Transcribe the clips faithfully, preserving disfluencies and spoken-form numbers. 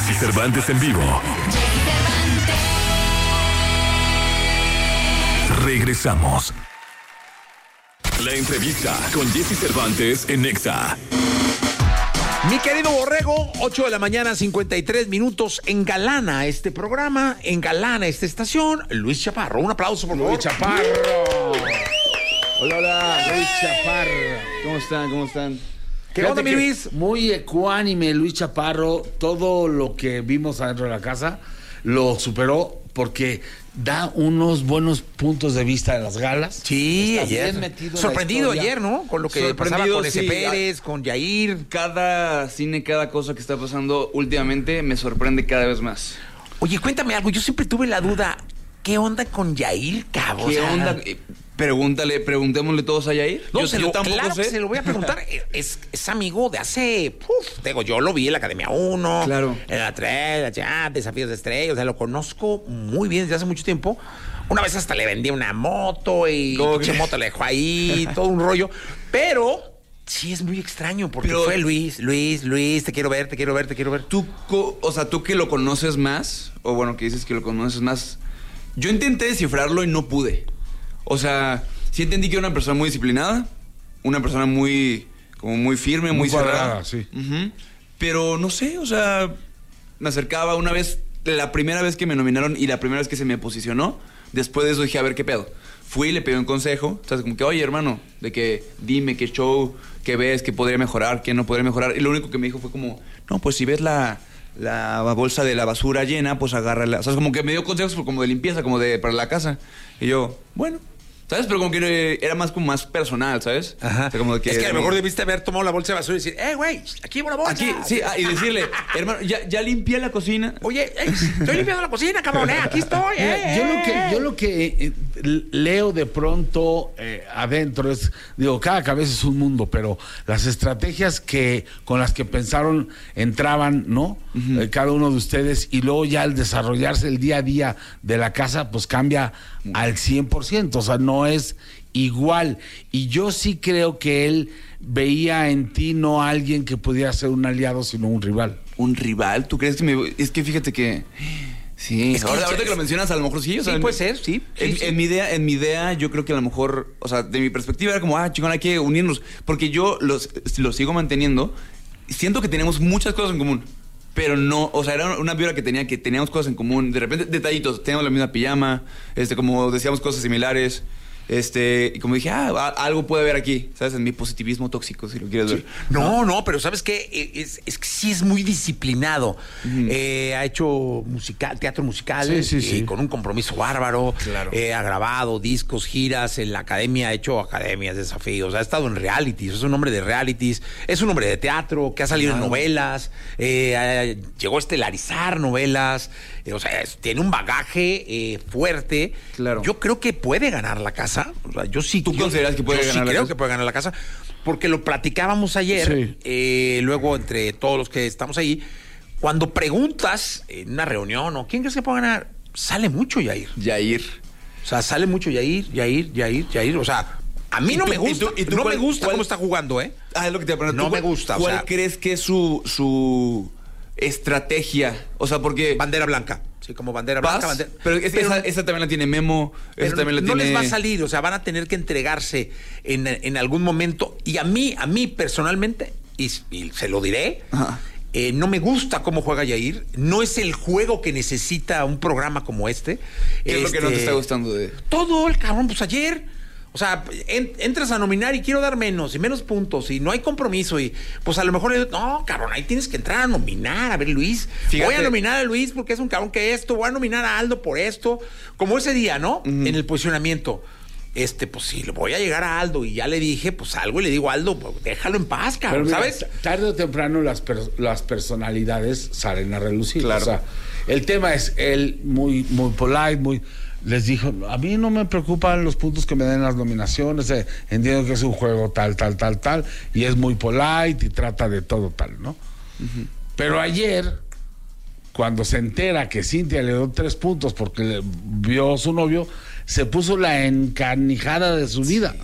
Jesse Cervantes en vivo. Regresamos. La entrevista con Jesse Cervantes en Nexa. Mi querido Borrego, ocho de la mañana, cincuenta y tres minutos. Engalana este programa, engalana esta estación. Luis Chaparro, un aplauso por favor. Luis Chaparro. Hola, hola, Luis Chaparro. ¿Cómo están? ¿Cómo están? ¿Qué Fíjate onda, mi que Luis? Muy ecuánime, Luis Chaparro. Todo lo que vimos adentro de la casa lo superó porque da unos buenos puntos de vista de las galas. Sí, Está ayer. bien metido en la Sorprendido historia. ayer, ¿no? Con lo que pasaba Sorprendido, con ese sí. Pérez, con Yair. Cada cine, cada cosa que está pasando últimamente me sorprende cada vez más. Oye, cuéntame algo. Yo siempre tuve la duda. ¿Qué onda con Yair, cabo? ¿Qué O sea, onda? Eh, Pregúntale, preguntémosle todos a Yair. No, yo, se yo lo, tampoco claro que sé. se lo voy a preguntar. Es, es amigo de hace... Uf, digo, yo lo vi en la Academia uno. Claro. En la tres, ya, Desafíos de Estrella. O sea, lo conozco muy bien desde hace mucho tiempo. Una vez hasta le vendí una moto y ¿Cómo pinche que? moto le dejó ahí, todo un rollo. Pero sí es muy extraño porque Pero- fue Luis, Luis, Luis, te quiero ver, te quiero ver, te quiero ver. Tú, co- o sea, tú que lo conoces más, o bueno, que dices que lo conoces más, yo intenté descifrarlo y no pude. O sea, sí entendí que era una persona muy disciplinada, una persona muy, como muy firme, muy, Muy cuadrada, cerrada. sí. Ujú. Pero no sé, o sea, me acercaba una vez, la primera vez que me nominaron y la primera vez que se me posicionó, después de eso dije, a ver, ¿qué pedo? Fui y le pedí un consejo, o sea, como que, oye, hermano, de que dime qué show, qué ves, qué podría mejorar, qué no podría mejorar. Y lo único que me dijo fue como, no, pues si ves la, la bolsa de la basura llena, pues agárrala. O sea, como que me dio consejos como de limpieza, como de para la casa. Y yo, bueno, ¿sabes? Pero como que era más como más personal, ¿sabes? Ajá. O sea, como de que, es que a lo mejor debiste haber tomado la bolsa de basura y decir, eh, güey, aquí hay una bolsa. Aquí, sí, ah, y decirle, hermano, ya, ya limpié la cocina. Oye, eh, estoy limpiando la cocina, cabrón, eh, aquí estoy, Mira, eh. yo lo eh, que eh. yo lo que eh, leo de pronto eh, adentro es, digo, cada cabeza es un mundo, pero las estrategias que con las que pensaron entraban, ¿no? Eh, cada uno de ustedes, y luego ya al desarrollarse el día a día de la casa, pues cambia al cien por ciento, o sea, no es igual. Y yo sí creo que él veía en ti no a alguien que pudiera ser un aliado, sino un rival. ¿Un rival? ¿Tú crees que me...? Es que fíjate que... Sí, Es que ahorita, es- ahorita que lo mencionas, a lo mejor sí. O Sí, sea, puede ser, sí. sí, En, sí. en mi idea, en mi idea, yo creo que a lo mejor, o sea, de mi perspectiva era como, ah, chingón, hay que unirnos. Porque yo los, los sigo manteniendo. Siento que tenemos muchas cosas en común. Pero no, o sea, era una vibra que tenía, que teníamos cosas en común. De repente, detallitos, teníamos la misma pijama, este, como decíamos cosas similares. Este, y como dije, ah, a- algo puede haber aquí, ¿sabes? En mi positivismo tóxico, si lo quieres ver. No, no, pero ¿sabes qué? Es, es que sí es muy disciplinado. Eh, ha hecho musical, teatro musical, Sí, sí, eh, sí. con un compromiso bárbaro. Claro. Eh, ha grabado discos, giras, en la academia ha hecho academias, desafíos, ha estado en realities, es un hombre de realities, es un hombre de teatro, que ha salido Claro. en novelas, eh, eh, llegó a estelarizar novelas, eh, o sea, es- tiene un bagaje eh, fuerte. Claro. Yo creo que puede ganar la casa. O sea, yo sí. ¿Tú yo- consideras que puede yo ganar sí la creo casa? que puede ganar la casa, porque lo platicábamos ayer, Sí. eh, luego entre todos los que estamos ahí, cuando preguntas en una reunión, o ¿quién crees que puede ganar? Sale mucho Yair. Yair. O sea, sale mucho Yair, Yair, Yair, Yair. O sea, a mí ¿Y no tú- me gusta. y tú- y tú no cuál- me gusta cuál- cómo está jugando, ¿eh? Ah, es lo que te voy a preguntar. No ¿Tú me cuál- gusta, o ¿Cuál sea- crees que es su, su estrategia? O sea, porque... Bandera blanca. Sí, como bandera ¿Vas? blanca, bandera. Pero, es- esa, esa también la tiene Memo, Pero esa también la no tiene... les va a salir, o sea, van a tener que entregarse en, en algún momento. Y a mí, a mí personalmente, y, y se lo diré, Ajá. eh, no me gusta cómo juega Yair. No es el juego que necesita un programa como este. ¿Qué es lo que no te Este, está gustando de...? Todo el cabrón, pues ayer. O sea, en- entras a nominar y quiero dar menos y menos puntos y no hay compromiso y pues a lo mejor le- no, cabrón, ahí tienes que entrar a nominar. A ver, Luis, Fíjate. voy a nominar a Luis porque es un cabrón que esto, voy a nominar a Aldo por esto. Como ese día, ¿no? En el posicionamiento. Este, pues sí, le voy a llegar a Aldo y ya le dije, pues algo y le digo, Aldo, pues, déjalo en paz, Pero cabrón, mira, ¿sabes? tarde o temprano las, per- las personalidades salen a relucir. Claro. O sea, el tema es él muy, muy polite, muy... Les dijo, a mí no me preocupan los puntos que me den las nominaciones, eh, entiendo que es un juego tal, tal, tal, tal, y es muy polite y trata de todo tal, ¿no? Uh-huh. Pero ayer, cuando se entera que Cintia le dio tres puntos porque le vio a su novio, se puso la encanijada de su vida.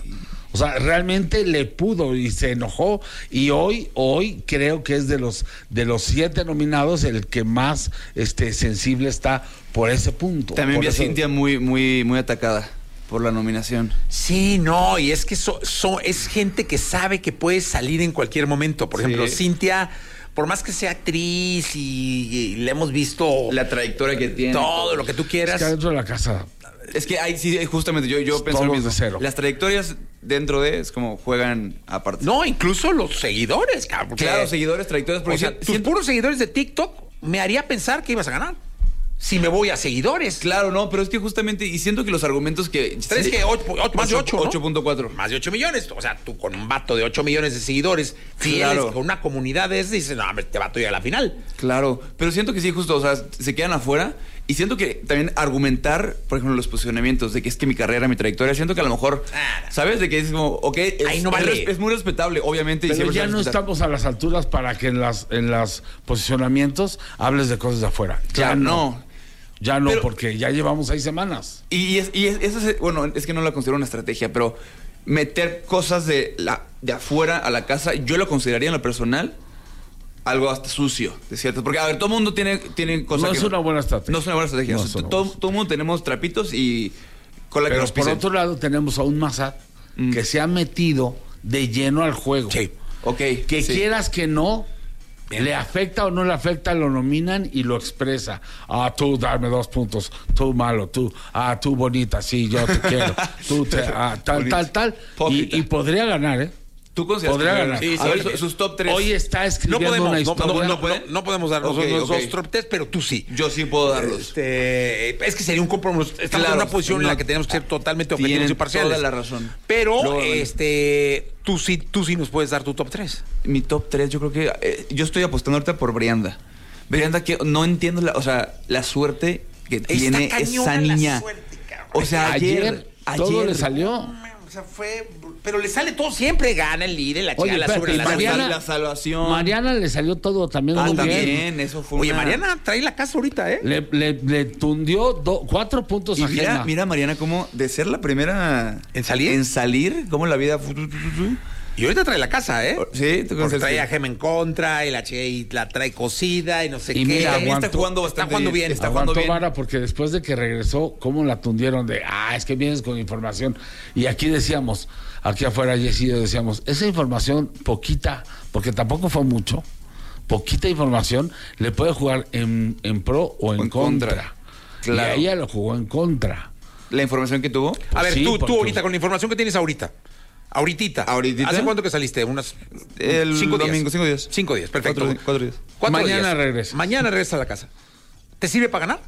O sea, realmente le pudo y se enojó. Y hoy, hoy creo que es de los de los siete nominados el que más este sensible está por ese punto. También por vi a eso- Cintia muy, muy, muy atacada por la nominación. Sí, no, y es que so- so- es gente que sabe que puede salir en cualquier momento. Por Sí. ejemplo, Cintia, por más que sea actriz y, y le hemos visto La trayectoria que tiene. todo lo que tú Es quieras. que adentro de la casa. Es que hay, sí, justamente, yo, yo Es pensé lo todo mismo. de cero. Las trayectorias dentro de es como juegan aparte. No, incluso los seguidores, cabrón. porque- Claro, seguidores, trayectorias. Porque O sea, si- tus siento- puros seguidores de TikTok me haría pensar que ibas a ganar. Si me voy a seguidores. Claro, no, pero es que justamente, y siento que los argumentos que... ¿Tres que ocho, ocho- más de ocho, ¿no? ocho punto cuatro. Más de ocho millones. O sea, tú con un vato de ocho millones de seguidores fieles, Claro. con una comunidad de ese, dices, no, hombre, este vato llega a la final. Claro, pero siento que sí, justo, o sea, se quedan afuera. Y siento que también argumentar, por ejemplo, los posicionamientos de que es que mi carrera, mi trayectoria, siento que a lo mejor, Ah, no. ¿sabes? De que es como, ok, es, Ahí no es vale. res- es muy respetable, obviamente. y Pero siempre ya se va a no respetar. estamos a las alturas para que en las en los posicionamientos hables de cosas de afuera. Ya Claro, no. no. Ya no, Pero- porque ya llevamos seis semanas. Y, es, y es, eso es- bueno, es que no la considero una estrategia, pero meter cosas de, la, de afuera a la casa, yo lo consideraría en lo personal algo hasta sucio, de cierto. Porque, a ver, todo el mundo tiene, tiene cosas No que es una buena estrategia. No es una buena estrategia. No O es sea, una todo, buena todo el mundo tenemos trapitos y con la que Pero nos por pisen. otro lado tenemos a un Massad Mm. que se ha metido de lleno al juego. Sí. Ok. Que sí. quieras que no, le afecta o no le afecta, lo nominan y lo expresa. Ah, tú dame dos puntos, tú malo, tú, ah, tú bonita, sí, yo te quiero, tú te, ah, tal, Bonita. tal, tal. Hipócrita. Y, y podría ganar, ¿eh? ¿Tú consideras Podría que- ganar. Sí, sí, A a ver, ver, sus top tres. Hoy está No escribiendo podemos, una no, historia. no, no, ¿No pueden? no- no podemos darnos Ok, los ok. dos top tres, pero tú sí. Yo sí puedo darlos. Este, es que sería un compromiso. Estamos Claro, en una posición en no. la que tenemos que ser totalmente objetivos Tienen y parciales. toda la razón. Pero, Luego, este, tú sí, tú sí nos puedes dar tu top tres. Mi top tres, yo creo que... eh, yo estoy apostando ahorita por Brianda. Brianda que no entiendo, la, o sea, la suerte que tiene esa niña. O sea, ayer... Ayer, ayer, todo le salió. O sea, fue. Pero le sale todo siempre. Gana el líder, la Oye, chica, la espérate, sube, y la Mariana- la salvación. Mariana le salió todo también Ah, muy también, bien. eso fue Oye, una- Mariana trae la casa ahorita, ¿eh? Le, le, le tundió do- cuatro puntos Y a mira, Gemma. mira, Mariana, cómo de ser la primera... ¿En salir? En salir, cómo la vida... fu- tu, tu, tu, tu. Y ahorita trae la casa, ¿eh? Sí, tú Porque conoces- trae a Gema en contra y la, che- y la trae cosida y no sé Y qué. mira, También está aguantó- jugando está bastante jugando bien. Está jugando Aguantó bien. vara porque después de que regresó, ¿cómo la tundieron? De, ah, es que vienes con información. Y aquí decíamos, aquí afuera, Jessy, decíamos, esa información poquita, porque tampoco fue mucho, poquita información, le puede jugar en, en pro o en, O en contra. contra. Claro. Y ella lo jugó en contra. La información que tuvo... A ver, sí, tú, porque- tú ahorita, con la información que tienes ahorita. Ahorita. ¿Ahorita? ¿Hace cuánto que saliste? Unas El cinco domingo, días. cinco días. Cinco días, perfecto. Cuatro- cuatro días. Cuatro Mañana días. regresa. Mañana regresa a la casa. ¿Te sirve para ganar?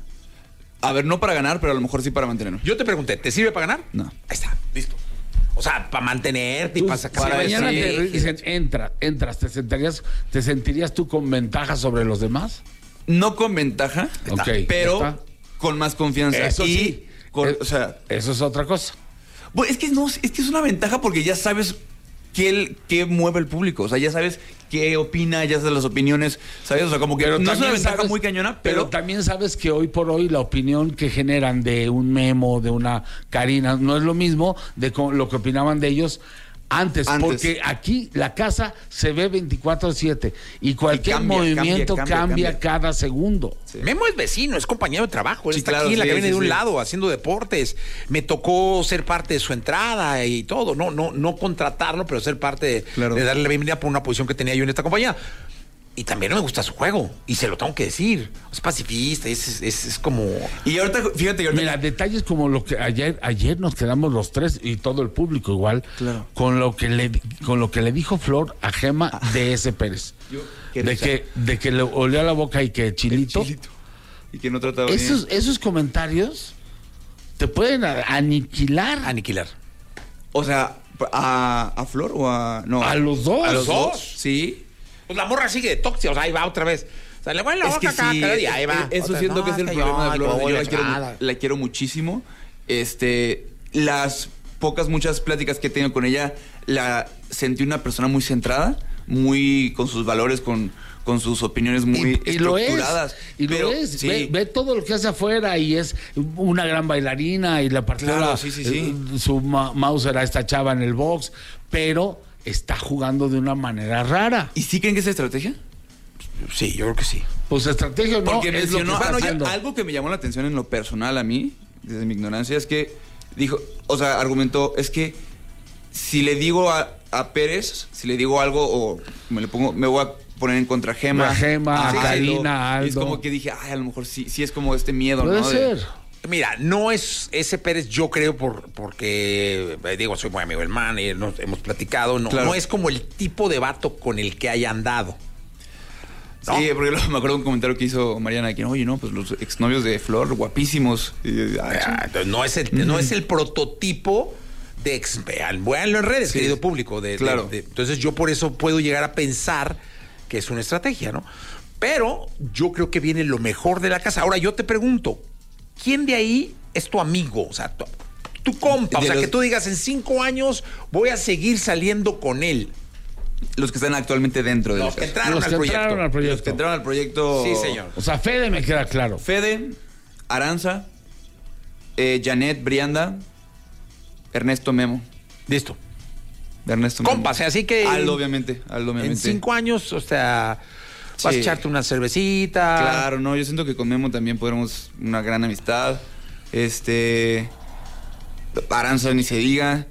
A ver, no para ganar, pero a lo mejor sí para mantenerme. Yo te pregunté, ¿te sirve para ganar? No. Ahí está, listo. O sea, para mantenerte y Tú, para sacar... si para mañana decir- te dicen, entra, entras, ¿te sentirías, ¿te sentirías tú con ventaja sobre los demás? No con ventaja, Ok, pero está. con más confianza. Eso y sí. con- Eh, o sea, Eso es otra cosa. bueno, es que no, es que es una ventaja porque ya sabes qué, el- qué mueve el público. O sea, ya sabes qué opina, ya sabes las opiniones, ¿sabes? O sea, como que no es una también ventaja sabes- muy cañona, pero pero, también sabes que hoy por hoy la opinión que generan de un Memo, de una Karina, no es lo mismo de co- lo que opinaban de ellos antes, Antes. porque aquí la casa se ve veinticuatro siete y cualquier cambia, movimiento cambia, cambia, cambia, cambia. cada segundo. Memo es vecino, es compañero de trabajo. Él Sí, está claro, aquí en la sí, cabina sí, de un sí. lado haciendo deportes. Me tocó ser parte de su entrada y todo. No, no, no contratarlo, pero ser parte de, Claro. de darle la bienvenida por una posición que tenía yo en esta compañía. Y también no me gusta su juego. Y se lo tengo que decir. Es pacifista, es, es, es como. y ahorita, fíjate que ahorita... Mira, detalles como lo que ayer ayer nos quedamos los tres y todo el público igual Claro. con lo que le con lo que le dijo Flor a Gema de ese Pérez. Yo- qué de risa. que de que le olió la boca y que chilito. Chilito. Y que no trataba Esos bien. esos comentarios te pueden a- aniquilar Aniquilar. O sea, a, a Flor o a... No, a los dos. A los dos. Sí. Pues la morra sigue de tóxica. O sea, ahí va otra vez. O sea, le voy en la Es boca que cada, sí, cada día. Ahí es- va. Eso Otra, siento no, que es el que problema yo, de Flor. yo, Yo la la quiero, chingada. la quiero muchísimo. Este, las pocas, muchas pláticas que he tenido con ella, la sentí una persona muy centrada, muy con sus valores, con, con sus opiniones muy y, y lo es, estructuradas. y pero, lo es. sí. Ve, ve todo lo que hace afuera y es una gran bailarina y la partió Claro, la- sí, sí, sí. eh, su ma- Mauser a esta chava en el box, pero está jugando de una manera rara. ¿Y sí creen que es estrategia? Sí, yo creo que sí. Pues estrategia no Porque es lo que mencionó, está bueno, yo- haciendo. algo que me llamó la atención en lo personal a mí, desde mi ignorancia, es que dijo, o sea, argumentó, es que si le digo a, a Pérez, si le digo algo o me le pongo, me voy a poner en contra a Gema, A Gema, a Aldo, Karina, a y es Aldo. como que dije, ay, a lo mejor sí, sí es como este miedo, Puede ¿no? De- ser. Mira, no es ese Pérez, yo creo, por, porque, eh, digo, soy muy amigo del man y nos hemos platicado, no, Claro. no es como el tipo de vato con el que haya andado. ¿no? Sí, porque luego me acuerdo de un comentario que hizo Mariana, que oye, no, pues los exnovios de Flor, guapísimos. Y, ay, Ah, entonces no es el, no es el prototipo de ex, vean, véanlo en redes, Sí. querido público. De, de- Claro. de- entonces yo por eso puedo llegar a pensar que es una estrategia, ¿no? Pero yo creo que viene lo mejor de la casa. Ahora yo te pregunto, ¿quién de ahí es tu amigo? O sea, tu, tu compa. De o sea, los- que tú digas, en cinco años voy a seguir saliendo con él. los que están actualmente dentro de Los la que casa. entraron Los al que proyecto. entraron al Los proyecto. que entraron al proyecto. Sí, señor. O sea, Fede me queda claro. Fede, Aranza, eh, Janet, Brianda, Ernesto Memo. Listo. Ernesto Memo. Compas, así que... Aldo, obviamente. Aldo, En obviamente. cinco años, o sea, vas Sí. a echarte una cervecita. Claro, no, yo siento que con Memo también podremos una gran amistad. Este. Aranza ni se diga.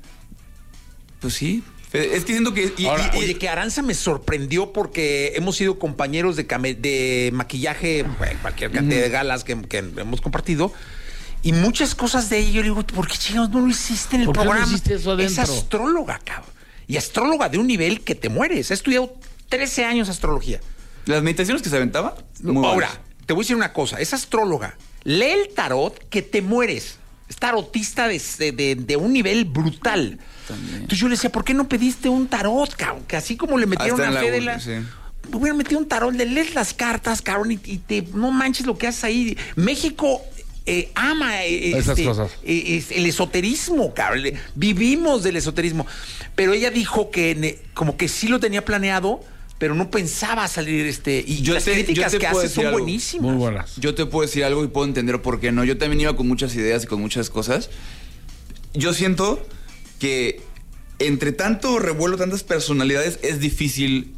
Pues sí. Fede- Es que siento que. y- Ahora, y- y- Oye, que Aranza me sorprendió porque hemos sido compañeros de, came- de maquillaje, bueno, cualquier cantidad de galas que, que hemos compartido. Y muchas cosas de ella, yo le digo, ¿por qué chingados no lo hiciste en el ¿Por qué no programa? hiciste eso Es adentro? astróloga, cabrón. Y astróloga de un nivel que te mueres. He estudiado trece años astrología. Las meditaciones que se aventaba. muy Ahora, buenas. te voy a decir una cosa. Es astróloga. Lee el tarot que te mueres. Es tarotista de, de- de un nivel brutal. También. Entonces yo le decía, ¿por qué no pediste un tarot, cabrón? Que así como le metieron Hasta en a la Fede ur- la... sí. Me hubieran metido un tarot, le lees las cartas, cabrón, y, y te no manches lo que haces ahí. México eh, ama eh, Esas este, cosas. eh, es el esoterismo, cabrón. Le- Vivimos del esoterismo. Pero ella dijo que ne- como que sí lo tenía planeado, pero no pensaba salir este. Y Yo las te- críticas yo te que puedo hace decir son algo. buenísimas. Muy buenas. Yo te puedo decir algo y puedo entender por qué no. Yo también iba con muchas ideas y con muchas cosas. Yo siento que entre tanto revuelo, tantas personalidades, es difícil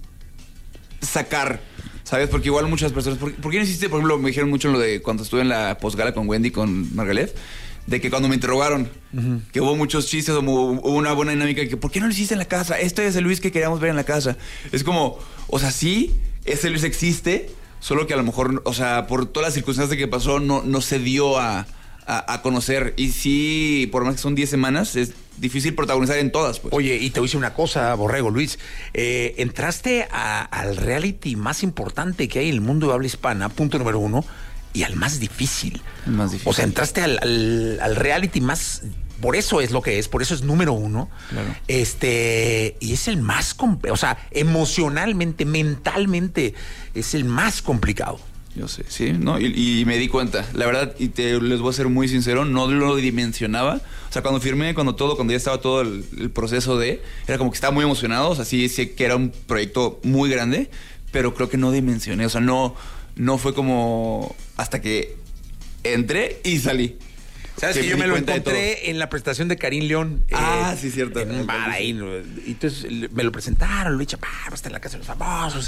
sacar, ¿sabes? Porque igual muchas personas... ¿Por, por qué no hiciste, por ejemplo, me dijeron mucho lo de cuando estuve en la posgala con Wendy, con Margalef, de que cuando me interrogaron, que hubo muchos chistes, hubo, hubo una buena dinámica, que ¿por qué no lo hiciste en la casa? Este es el Luis que queríamos ver en la casa. Es como, o sea, sí, ese Luis existe, solo que a lo mejor, o sea, por todas las circunstancias que pasó, no, no se dio a, a, a conocer. Y sí, por más que son diez semanas, es difícil protagonizar en todas, pues. Oye, y te voy a decir una cosa, Borrego, Luis. Eh, entraste a- al reality más importante que hay en el mundo de habla hispana, punto número uno, y al más difícil. El más difícil. O sea, entraste al, al- al reality más... Por eso es lo que es, por eso es número uno. Claro. Este, y es el más... compl- O sea, emocionalmente, mentalmente, es el más complicado. Yo sé, sí, ¿no? Y, y me di cuenta, la verdad, y te les voy a ser muy sincero, no lo dimensionaba. O sea, cuando firmé, cuando todo, cuando ya estaba todo el, el proceso de, era como que estaba muy emocionado, o sea, sí sé que era un proyecto muy grande, pero creo que no dimensioné, o sea, no, no fue como hasta que entré y salí. ¿Sabes Que que me yo di me lo cuenta de encontré en la presentación de Karim León? Ah, sí, cierto. En un bar ahí. ¿no? Y entonces le- me lo presentaron, Luis Chaparro, está en la casa de los famosos.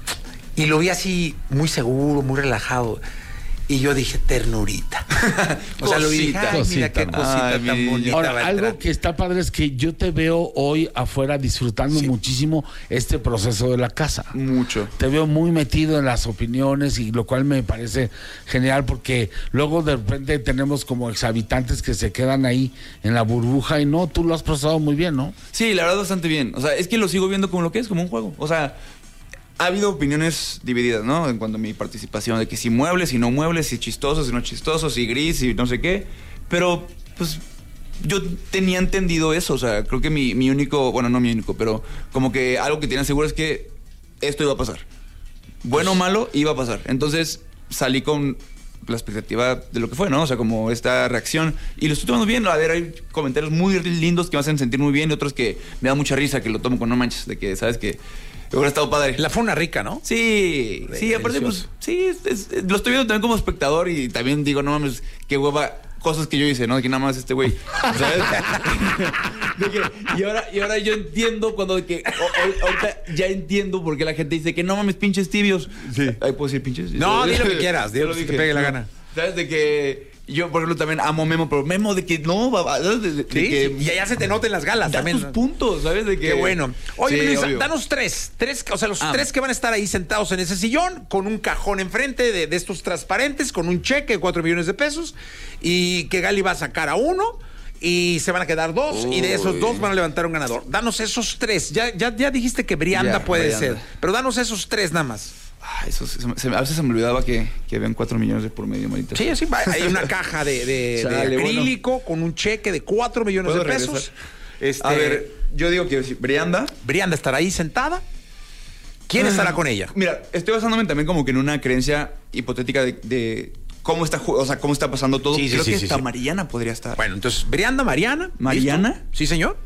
Y lo vi así, muy seguro, muy relajado. Y yo dije, ternurita. O sea, lo vi, Cosita. ay, mira qué Cosita, cosita Ay, tan mi bonita. niña. va Ahora, a algo entrar. que está padre es que yo te veo hoy afuera disfrutando muchísimo este proceso de la casa. Mucho. Te veo muy metido en las opiniones y lo cual me parece genial porque luego de repente tenemos como exhabitantes que se quedan ahí en la burbuja y no, tú lo has procesado muy bien, ¿no? Sí, la verdad bastante bien. O sea, es que lo sigo viendo como lo que es, como un juego. O sea, ha habido opiniones divididas, ¿no? En cuanto a mi participación, de que si muebles, si no muebles, si chistosos, si no chistosos, si gris, si no sé qué. Pero, pues, yo tenía entendido eso. O sea, creo que mi, mi único, bueno, no mi único, pero como que algo que tenía seguro es que esto iba a pasar. Bueno o malo, iba a pasar. Entonces, salí con la expectativa de lo que fue, ¿no? O sea, como esta reacción. Y lo estoy tomando bien. A ver, hay comentarios muy lindos que me hacen sentir muy bien y otros que me dan mucha risa, que lo tomo con no manches, de que, ¿sabes? Que Hubiera estado padre. La fauna rica, ¿no? Sí, sí, aparte, pues, sí, es, es, lo estoy viendo también como espectador y también digo, no mames, qué hueva, cosas que yo hice, ¿no? De que nada más este güey, ¿sabes? De que, y, ahora, y ahora yo entiendo cuando de que, o, o, ahorita ya entiendo por qué la gente dice que no mames, pinches tibios. Sí. Ahí puedo decir pinches. No, di lo que quieras, di lo que te pegue la gana. ¿Sabes? De que yo, por ejemplo, también amo Memo, pero Memo de que no, de, de, de Sí, que, sí, y allá se te nota en las galas da también. tus puntos, ¿sabes? De que, Qué bueno. Oye, sí, Luis, obvio. danos tres. Tres, o sea, los Ah. tres que van a estar ahí sentados en ese sillón, con un cajón enfrente de, de estos transparentes, con un cheque de cuatro millones de pesos, y que Gali va a sacar a uno, y se van a quedar dos, Uy. y de esos dos van a levantar un ganador. Danos esos tres. Ya, ya, ya dijiste que Brianda Ya, puede Brianda. ser, pero danos esos tres nada más. Ay, eso, se- se- a veces se me olvidaba que, que habían cuatro millones de por medio, manita. Sí, sí, va- hay una caja de, de- de Chale, acrílico con un cheque de cuatro millones de ¿Puedo pesos. regresar? Este, A ver, yo digo que sí, Brianda. Brianda estará ahí sentada. ¿Quién estará con ella? Mira, estoy basándome también como que en una creencia hipotética de, de cómo está, ju- o sea, cómo está pasando todo. Sí, sí, Creo sí, que sí, hasta sí. Mariana podría estar. Bueno, entonces, Brianda, Mariana. ¿listo? ¿Mariana? Sí, señor.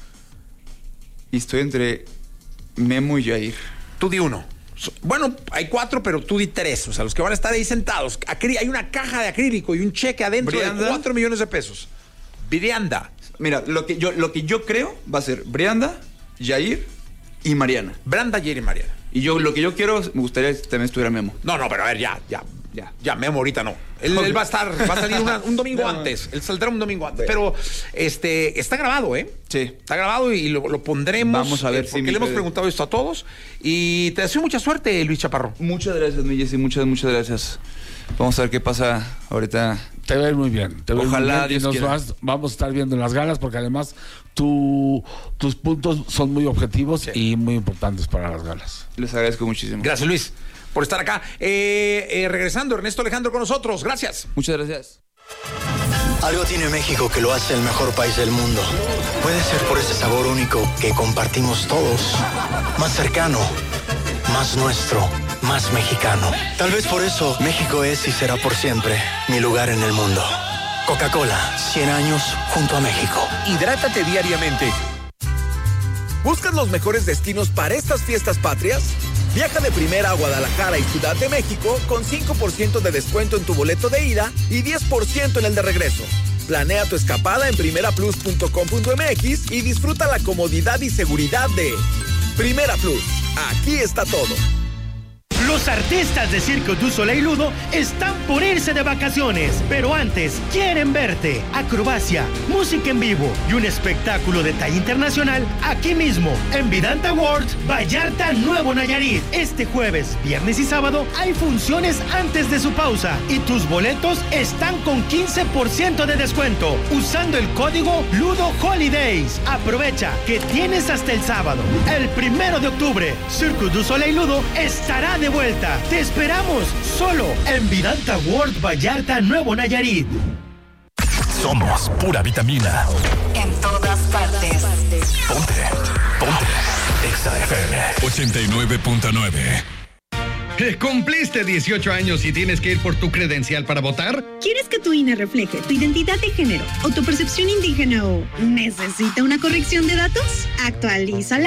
Y estoy entre Memo y Jair. Tú di uno. So- Bueno, hay cuatro, pero tú di tres. O sea, los que van a estar ahí sentados. Acrí- hay una caja de acrílico y un cheque adentro Brianda. de cuatro millones de pesos. Brianda. Mira, lo que yo, lo que yo creo va a ser Brianda, Jair y Mariana. Branda, Jerry y Mariana. Y yo lo que yo quiero, me gustaría que también estuviera Memo. No, no, pero a ver, ya, ya. Ya. Ya, Memo ahorita no. Él, él va a estar, va a salir una- un domingo No, no. antes. Él saldrá un domingo antes. Pero este está grabado, ¿eh? Sí. Está grabado y lo, lo pondremos. Vamos a ver eh, si porque mi le hemos Fede- preguntado esto a todos. Y te deseo mucha suerte, Luis Chaparro. Muchas gracias, mi Jessy, muchas, muchas gracias. Vamos a ver qué pasa ahorita. Te ves muy bien. Te ves Ojalá, muy bien y Dios nos quiera. vas- vamos a estar viendo en las galas porque además tu- tus puntos son muy objetivos y muy importantes para las galas. Les agradezco muchísimo. Gracias, Luis, por estar acá. Eh, eh, regresando, Ernesto Alejandro con nosotros. Gracias. Muchas gracias. Algo tiene México que lo hace el mejor país del mundo. Puede ser por ese sabor único que compartimos todos. Más cercano, más nuestro, más mexicano. Tal vez por eso México es y será por siempre mi lugar en el mundo. Coca-Cola, cien años junto a México. Hidrátate diariamente. ¿Buscas los mejores destinos para estas fiestas patrias? Viaja de primera a Guadalajara y Ciudad de México con cinco por ciento de descuento en tu boleto de ida y diez por ciento en el de regreso. Planea tu escapada en primera plus punto com punto m x y disfruta la comodidad y seguridad de Primera Plus. Aquí está todo. Los artistas de Cirque du Soleil Ludo están por irse de vacaciones, pero antes quieren verte. Acrobacia, música en vivo y un espectáculo de talla internacional aquí mismo, en Vidanta World, Vallarta, Nuevo Nayarit. Este jueves, viernes y sábado hay funciones antes de su pausa y tus boletos están con quince por ciento de descuento usando el código Ludo Holidays. Aprovecha que tienes hasta el sábado. El primero de octubre, Cirque du Soleil Ludo estará de vuelta. Te esperamos solo en Vidanta World Vallarta, Nuevo Nayarit. Somos pura vitamina. En todas partes. Ponte. Ponte. Exa F M ochenta y nueve punto nueve. ¿Cumpliste dieciocho años y tienes que ir por tu credencial para votar? ¿Quieres que tu I N E refleje tu identidad de género o tu percepción indígena o necesita una corrección de datos? ¡Actualízala!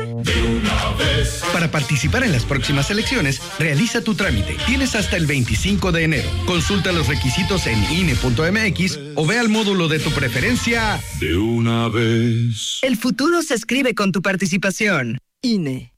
Para participar en las próximas elecciones, realiza tu trámite. Tienes hasta el veinticinco de enero. Consulta los requisitos en I N E punto m x o ve al módulo de tu preferencia. De una vez. El futuro se escribe con tu participación. I N E.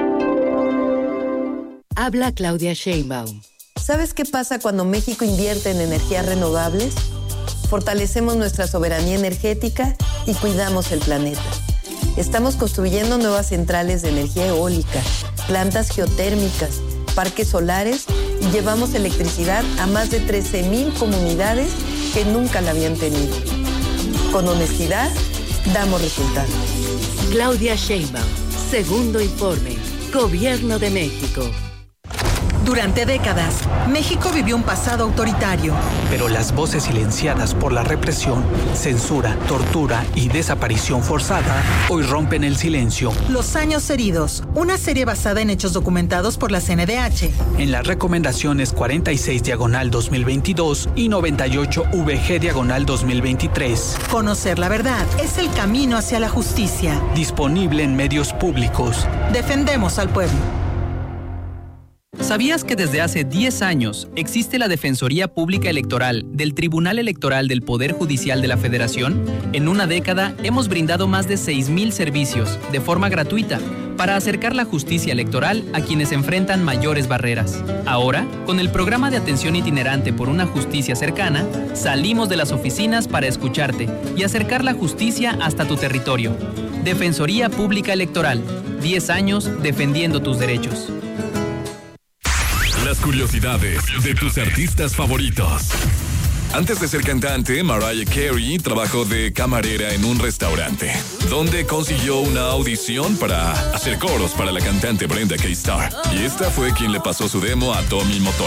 Habla Claudia Sheinbaum. ¿Sabes qué pasa cuando México invierte en energías renovables? Fortalecemos nuestra soberanía energética y cuidamos el planeta. Estamos construyendo nuevas centrales de energía eólica, plantas geotérmicas, parques solares y llevamos electricidad a más de trece mil comunidades que nunca la habían tenido. Con honestidad, damos resultados. Claudia Sheinbaum. Segundo informe. Gobierno de México. Durante décadas, México vivió un pasado autoritario. Pero las voces silenciadas por la represión, censura, tortura y desaparición forzada hoy rompen el silencio. Los años heridos, una serie basada en hechos documentados por la C N D H. En las recomendaciones cuarenta y seis diagonal dos mil veintidós y noventa y ocho V G diagonal dos mil veintitrés. Conocer la verdad es el camino hacia la justicia. Disponible en medios públicos. Defendemos al pueblo. ¿Sabías que desde hace diez años existe la Defensoría Pública Electoral del Tribunal Electoral del Poder Judicial de la Federación? En una década hemos brindado más de seis mil servicios de forma gratuita para acercar la justicia electoral a quienes enfrentan mayores barreras. Ahora, con el programa de atención itinerante por una justicia cercana, salimos de las oficinas para escucharte y acercar la justicia hasta tu territorio. Defensoría Pública Electoral, diez años defendiendo tus derechos. Las curiosidades de tus artistas favoritos. Antes de ser cantante, Mariah Carey trabajó de camarera en un restaurante, donde consiguió una audición para hacer coros para la cantante Brenda K. Starr. Y esta fue quien le pasó su demo a Tommy Mottola.